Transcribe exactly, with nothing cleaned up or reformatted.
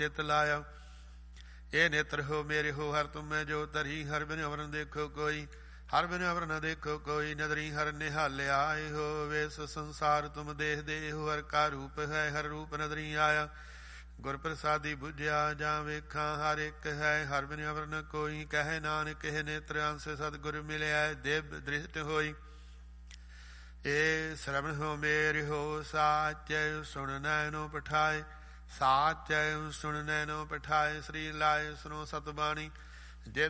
ਨਿਤ ਲਾਇਆ। ਇਹ ਨੇਤਰ ਹੋ ਮੇਰੇ ਹੋ ਹਰ ਤੁਮੈ ਜੋ ਧਰੀ, ਹਰ ਬਿਨ ਅਵਰ ਨ ਦੇਖੋ ਕੋਈ, ਹਰ ਬਿਨ ਅਵਰ ਨ ਦੇਖੋ ਕੋਈ। ਨਦਰੀ ਹਰ ਨਿਹਾਲਿਆ ਹੋ, ਵੇਸ ਸੰਸਾਰ ਤੁਮ ਦੇਖ ਦੇ ਹੋ। ਹਰ ਕਾ ਰੂਪ ਹੈ ਹਰ ਰੂਪ ਨਦਰੀ ਆਇਆ, ਗੁਰ ਪ੍ਰਸਾਦੀ ਬੁਝਿਆ ਜਾਂ ਵੇਖਾਂ ਹਰ ਇੱਕ ਹੈ। ਹਰ ਬਿਨ ਅਵਰ ਨ ਕੋਈ, ਕਹੇ ਨਾਨਕ ਇਹ ਨੇਤਰ ਅੰਸ ਸਤਿਗੁਰ ਮਿਲਿਆ। ਦਿਵ ਦ੍ਰਿਸ਼ਟ ਹੋਈ ਇਹ ਸ਼ਰਵਣ ਹੋ ਮੇਰੇ ਹੋ, ਸਾਚੈ ਸੁਣ ਨੈਨੋ ਪਠਾਏ, ਸਾਚੈ ਸੁਣ ਨੈਨੋ ਪਠਾਏ। ਸ੍ਰੀ ਲਾਏ ਸੁਨੋ ਸਤਬਾਣੀ, ਜੇ